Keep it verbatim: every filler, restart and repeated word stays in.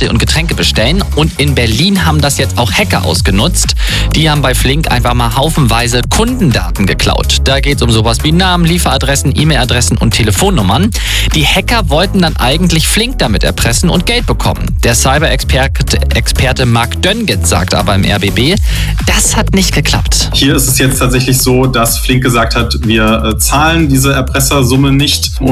und Getränke bestellen. Und in Berlin haben das jetzt auch Hacker ausgenutzt. Die haben bei Flink einfach mal haufenweise Kundendaten geklaut. Da geht es um sowas wie Namen, Lieferadressen, E-Mail-Adressen und Telefonnummern. Die Hacker wollten dann eigentlich Flink damit erpressen und Geld bekommen. Der Cyber-Experte Experte Mark Dönget sagte aber im R B B, das hat nicht geklappt. Hier ist es jetzt tatsächlich so, dass Flink gesagt hat, wir äh, zahlen diese Erpressersumme nicht.